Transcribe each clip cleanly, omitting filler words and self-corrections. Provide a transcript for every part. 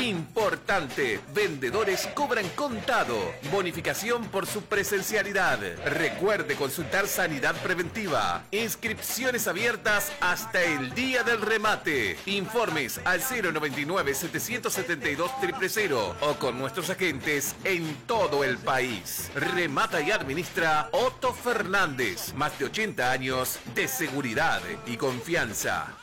Importante, vendedores cobran contado, bonificación por su presencialidad. Recuerde consultar Sanidad Preventiva. Inscripciones abiertas hasta el día del remate. Informes al 099-772-000 o con nuestros agentes en todo el país. Remata y administra Otto Fernández. Más de 80 años de seguridad y confianza.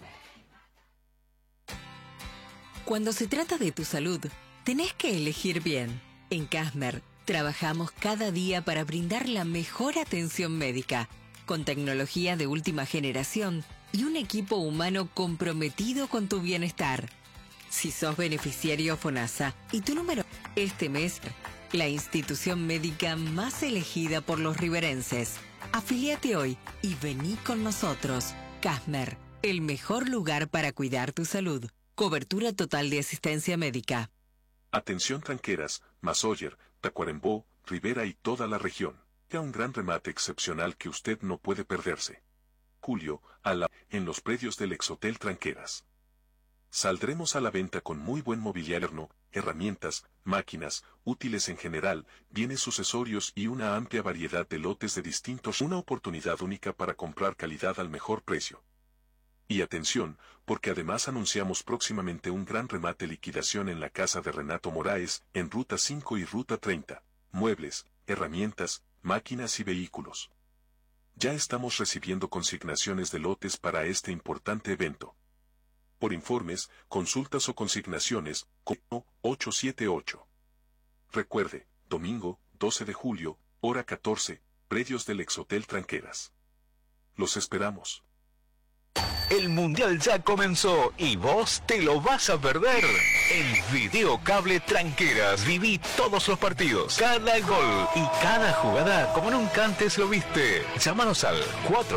Cuando se trata de tu salud, tenés que elegir bien. En Casmer, trabajamos cada día para brindar la mejor atención médica, con tecnología de última generación y un equipo humano comprometido con tu bienestar. Si sos beneficiario FONASA y tu número este mes, la institución médica más elegida por los riverenses. Afíliate hoy y vení con nosotros. Casmer, el mejor lugar para cuidar tu salud. Cobertura total de asistencia médica. Atención tranqueras, Masoyer, Tacuarembó, Rivera y toda la región. Ya un gran remate excepcional que usted no puede perderse. Julio, en los predios del Exhotel Tranqueras. Saldremos a la venta con muy buen mobiliario, herramientas, máquinas, útiles en general, bienes sucesorios y una amplia variedad de lotes de distintos. Una oportunidad única para comprar calidad al mejor precio. Y atención, porque además anunciamos próximamente un gran remate liquidación en la casa de Renato Moraes, en Ruta 5 y Ruta 30. Muebles, herramientas, máquinas y vehículos. Ya estamos recibiendo consignaciones de lotes para este importante evento. Por informes, consultas o consignaciones, 878. Recuerde, domingo, 12 de julio, hora 14, predios del Exhotel Tranqueras. Los esperamos. El Mundial ya comenzó y vos te lo vas a perder. En Videocable Tranqueras viví todos los partidos, cada gol y cada jugada como nunca antes lo viste. Llámanos al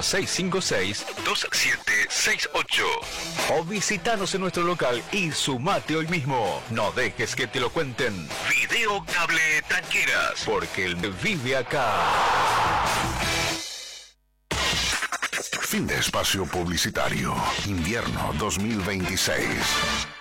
4656-2768 o visitanos en nuestro local y sumate hoy mismo. No dejes que te lo cuenten. Videocable Tranqueras, porque el vive acá. Fin de espacio publicitario. Invierno 2026.